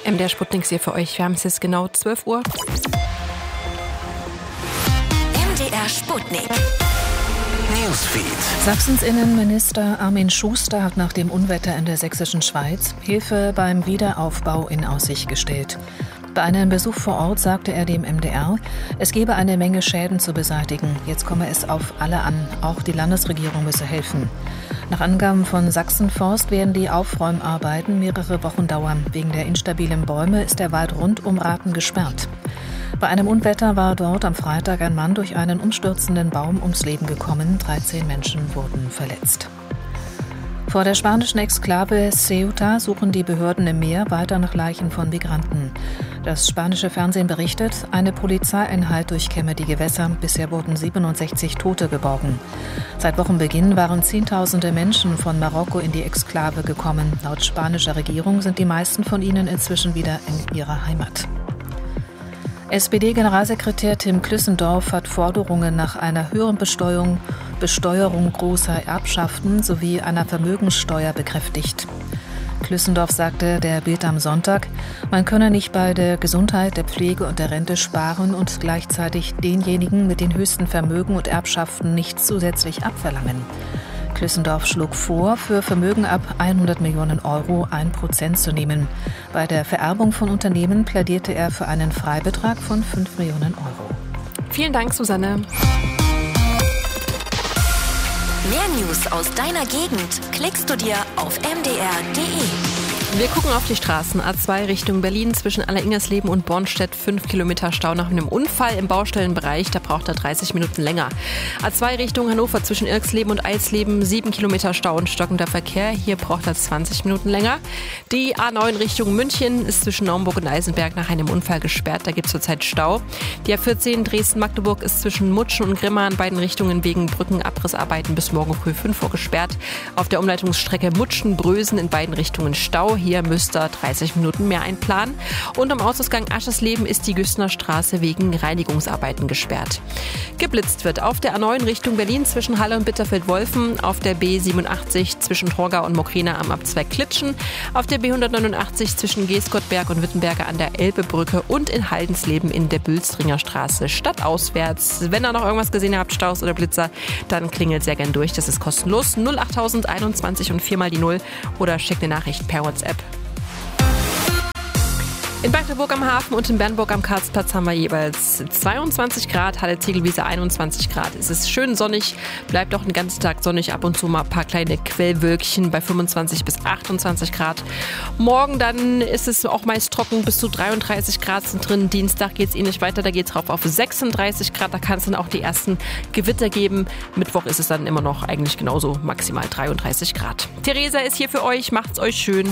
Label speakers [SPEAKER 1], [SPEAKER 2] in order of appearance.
[SPEAKER 1] MDR Sputnik hier für euch. Wir haben es jetzt genau 12 Uhr.
[SPEAKER 2] MDR Sputnik. Newsfeed.
[SPEAKER 3] Sachsens Innenminister Armin Schuster hat nach dem Unwetter in der sächsischen Schweiz Hilfe beim Wiederaufbau in Aussicht gestellt. Bei einem Besuch vor Ort sagte er dem MDR, es gebe eine Menge Schäden zu beseitigen. Jetzt komme es auf alle an. Auch die Landesregierung müsse helfen. Nach Angaben von Sachsenforst werden die Aufräumarbeiten mehrere Wochen dauern. Wegen der instabilen Bäume ist der Wald rund um Rathen gesperrt. Bei einem Unwetter war dort am Freitag ein Mann durch einen umstürzenden Baum ums Leben gekommen. 13 Menschen wurden verletzt. Vor der spanischen Exklave Ceuta suchen die Behörden im Meer weiter nach Leichen von Migranten. Das spanische Fernsehen berichtet, eine Polizeieinheit durchkämme die Gewässer. Bisher wurden 67 Tote geborgen. Seit Wochenbeginn waren Zehntausende Menschen von Marokko in die Exklave gekommen. Laut spanischer Regierung sind die meisten von ihnen inzwischen wieder in ihrer Heimat. SPD-Generalsekretär Tim Klüssendorf hat Forderungen nach einer höheren Besteuerung großer Erbschaften sowie einer Vermögenssteuer bekräftigt. Klüssendorf sagte der Bild am Sonntag, man könne nicht bei der Gesundheit, der Pflege und der Rente sparen und gleichzeitig denjenigen mit den höchsten Vermögen und Erbschaften nichts zusätzlich abverlangen. Klüssendorf schlug vor, für Vermögen ab 100 Millionen Euro 1% zu nehmen. Bei der Vererbung von Unternehmen plädierte er für einen Freibetrag von 5 Millionen Euro.
[SPEAKER 1] Vielen Dank, Susanne.
[SPEAKER 2] Mehr News aus deiner Gegend klickst du dir auf mdr.de.
[SPEAKER 1] Wir gucken auf die Straßen. A2 Richtung Berlin zwischen Alleringersleben und Bornstedt. 5 Kilometer Stau nach einem Unfall im Baustellenbereich. Da braucht er 30 Minuten länger. A2 Richtung Hannover zwischen Irksleben und Eisleben. 7 Kilometer Stau und stockender Verkehr. Hier braucht er 20 Minuten länger. Die A9 Richtung München ist zwischen Naumburg und Eisenberg nach einem Unfall gesperrt. Da gibt es zurzeit Stau. Die A14 Dresden-Magdeburg ist zwischen Mutschen und Grimma in beiden Richtungen wegen Brückenabrissarbeiten bis morgen früh 5 Uhr gesperrt. Auf der Umleitungsstrecke Mutschen-Brösen in beiden Richtungen Stau. Hier müsst ihr 30 Minuten mehr einplanen. Und am Ausgang Aschersleben ist die Güstener Straße wegen Reinigungsarbeiten gesperrt. Geblitzt wird auf der A9 Richtung Berlin zwischen Halle und Bitterfeld-Wolfen, auf der B87 zwischen Torgau und Mokrina am Abzweig Klitschen, auf der B189 zwischen Geesgottberg und Wittenberge an der Elbebrücke und in Haldensleben in der Bülstringer Straße stadtauswärts. Wenn ihr noch irgendwas gesehen habt, Staus oder Blitzer, dann klingelt sehr gern durch. Das ist kostenlos. 08021 und 4 mal die 0 oder schickt eine Nachricht per WhatsApp. In Magdeburg am Hafen und in Bernburg am Karlsplatz haben wir jeweils 22 Grad, Halle Ziegelwiese 21 Grad. Es ist schön sonnig, bleibt auch den ganzen Tag sonnig, ab und zu mal ein paar kleine Quellwölkchen bei 25 bis 28 Grad. Morgen dann ist es auch meist trocken, bis zu 33 Grad sind drin. Dienstag geht es ähnlich weiter, da geht es rauf auf 36 Grad, da kann es dann auch die ersten Gewitter geben. Mittwoch ist es dann immer noch eigentlich genauso, maximal 33 Grad. Theresa ist hier für euch, macht's euch schön.